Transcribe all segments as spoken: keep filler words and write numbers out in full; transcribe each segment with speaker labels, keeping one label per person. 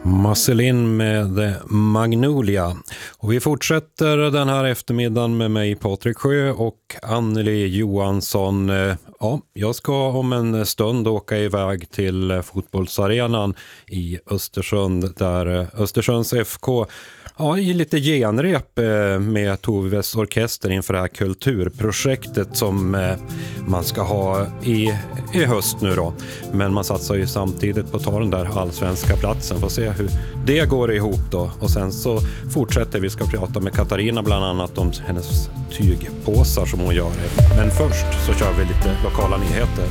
Speaker 1: Marcelin med Magnolia. Och vi fortsätter den här eftermiddagen med mig, Patrik Sjö och Anneli Johansson. Ja, jag ska om en stund åka iväg till fotbollsarenan i Östersund där Östersunds F K ja, i lite genrep med Toves orkester inför det här kulturprojektet som man ska ha i, i höst nu då. Men man satsar ju samtidigt på att ta den där allsvenska platsen. Får se hur det går ihop då. Och sen så fortsätter vi ska prata med Katarina bland annat om hennes tygpåsar som hon gör. Men först så kör vi lite lokala nyheter.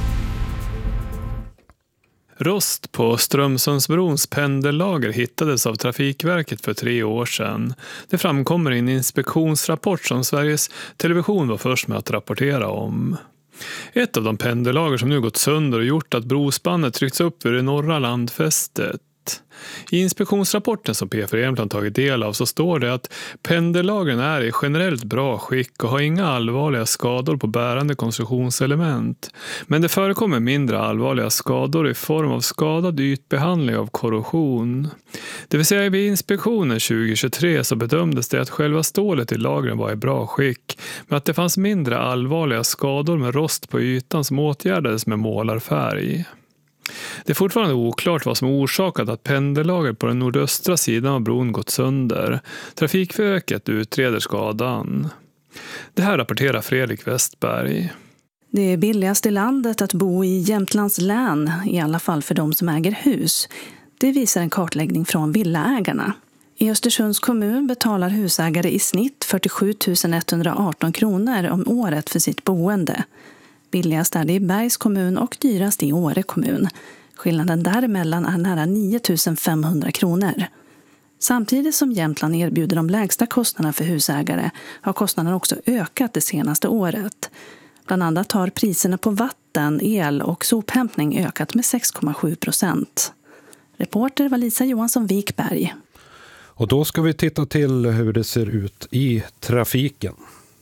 Speaker 2: Rost på Strömsundsbrons pendellager hittades av Trafikverket för tre år sedan. Det framkommer i en inspektionsrapport som Sveriges Television var först med att rapportera om. Ett av de pendellager som nu gått sönder och gjort att brospannet tryckts upp vid det norra landfästet. I inspektionsrapporten som P F Jämtland tagit del av så står det att pendellagren är i generellt bra skick och har inga allvarliga skador på bärande konstruktionselement. Men det förekommer mindre allvarliga skador i form av skadad ytbehandling av korrosion. Det vill säga vid inspektionen tjugo tjugotre så bedömdes det att själva stålet i lagren var i bra skick, men att det fanns mindre allvarliga skador med rost på ytan som åtgärdades med målarfärg. Det är fortfarande oklart vad som orsakat att pendellagret på den nordöstra sidan av bron gått sönder. Trafikverket utreder skadan. Det här rapporterar Fredrik Westberg.
Speaker 3: Det är billigast i landet att bo i Jämtlands län, i alla fall för de som äger hus. Det visar en kartläggning från Villaägarna. I Östersunds kommun betalar husägare i snitt fyrtiosju tusen etthundraarton kronor om året för sitt boende. Billigast är det i Bergs kommun och dyrast i Åre kommun. Skillnaden däremellan är nära nio tusen femhundra kronor. Samtidigt som Jämtland erbjuder de lägsta kostnaderna för husägare har kostnaderna också ökat det senaste året. Bland annat har priserna på vatten, el och sophämtning ökat med sex komma sju procent. Reporter var Lisa Johansson Wikberg.
Speaker 1: Och då ska vi titta till hur det ser ut i trafiken.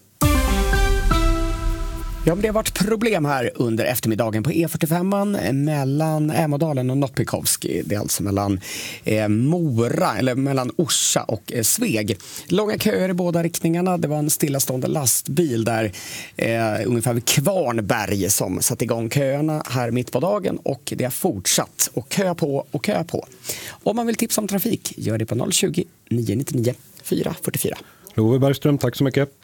Speaker 4: Ja, men det har varit problem här under eftermiddagen på E fyrtiofem mellan Ämådalen och Noppikowski. Det är alltså mellan eh, Mora, eller mellan Orsa och eh, Sveg. Långa köer i båda riktningarna. Det var en stillastående lastbil där eh, ungefär vid Kvarnberg som satte igång köerna här mitt på dagen, och det har fortsatt och kö på och kö på. Om man vill tipsa om trafik, gör det på noll tjugo, nio nittionio, fyra fyrtiofyra.
Speaker 1: Love Bergström, tack så mycket.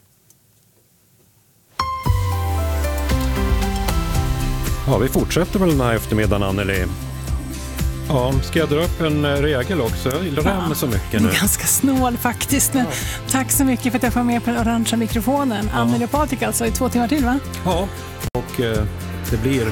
Speaker 1: Ja, vi fortsätter väl den här eftermiddagen, Anneli. Ja, ska jag dra upp en regel också? Jag gillar det här med så mycket nu.
Speaker 5: Ganska snål faktiskt, men ja. Tack så mycket för att jag får med på den orangea mikrofonen. Ja. Anneli och Patrik alltså i två timmar till, va?
Speaker 1: Ja, och eh, det blir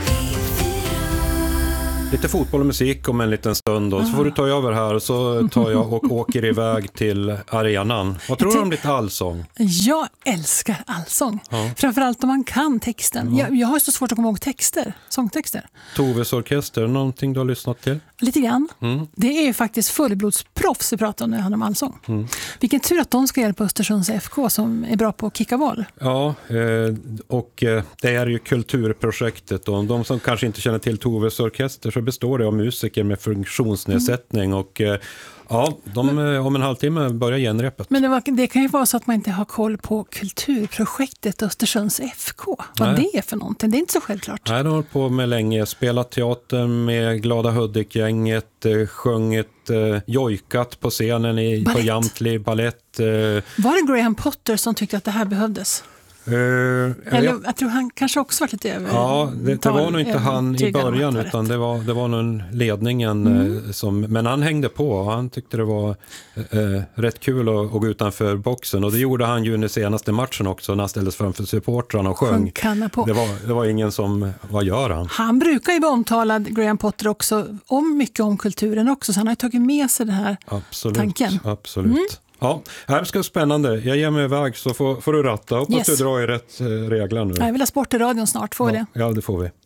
Speaker 1: lite fotboll och musik om en liten stund. Och så får du ta över här och så tar jag och åker iväg till arenan. Vad tror du om ditt allsång?
Speaker 5: Jag älskar allsång. Ja. Framförallt om man kan texten. Ja. Jag, jag har så svårt att komma ihåg texter, sångtexter.
Speaker 1: Toves orkester, någonting du har lyssnat till?
Speaker 5: Lite grann. Mm. Det är ju faktiskt fullblodsproffs vi pratar om när det handlar om allsång. Mm. Vilken tur att de ska hjälpa Östersunds F K som är bra på att kicka boll.
Speaker 1: Ja, och det är ju kulturprojektet. Och de som kanske inte känner till Toves orkester så består det av musiker med funktionsnedsättning. Mm. Och ja, de men, om en halvtimme börjar genrepet.
Speaker 5: Men det, var, det kan ju vara så att man inte har koll på kulturprojektet Östersunds F K. Vad Nej. det är för någonting, det är inte så självklart.
Speaker 1: Nej, de har hållit på med länge. Spelat teater med Glada Hudik-gänget, sjungit, eh, jojkat på scenen i, på Jamtli ballett. Eh.
Speaker 5: Var det Graham Potter som tyckte att det här behövdes?
Speaker 1: Uh,
Speaker 5: Eller jag, jag tror han kanske också var lite över.
Speaker 1: Ja, det, det var nog inte han i början utan det var, det var nog ledningen mm. som, men han hängde på och han tyckte det var uh, rätt kul att, att gå utanför boxen, och det gjorde han ju i den senaste matchen också när han ställdes framför supportrarna och sjöng.
Speaker 5: På.
Speaker 1: Det, var, det var ingen som, vad gör han?
Speaker 5: Han brukar ju vara omtalad, Graham Potter också, om mycket om kulturen också, så han har ju tagit med sig den här
Speaker 1: absolut,
Speaker 5: tanken.
Speaker 1: Absolut. Mm. Ja, här ska spännande. Jag ger mig iväg så får, får du ratta. Hoppas yes. du drar i rätt eh, regler nu.
Speaker 5: Jag vill ha sport i radion snart, får vi
Speaker 1: ja,
Speaker 5: det?
Speaker 1: Ja, det får vi.